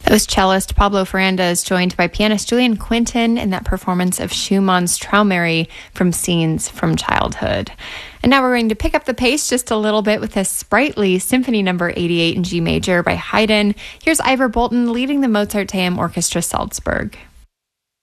That was cellist Pablo Fernández, joined by pianist Julian Quinton in that performance of Schumann's Traumary from Scenes from Childhood. And now we're going to pick up the pace just a little bit with a sprightly Symphony Number 88 in G major by Haydn. Here's Ivor Bolton leading the Mozarteum Orchestra Salzburg.